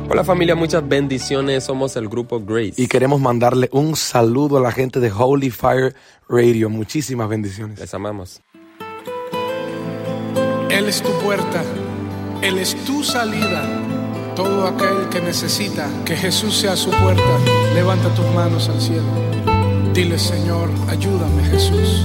Hola familia, muchas bendiciones. Somos el grupo Grace. Y queremos mandarle un saludo a la gente de Holy Fire Radio. Muchísimas bendiciones. Les amamos. Él es tu puerta, Él es tu salida. Todo aquel que necesita que Jesús sea su puerta, levanta tus manos al cielo. Dile: Señor, ayúdame, Jesús.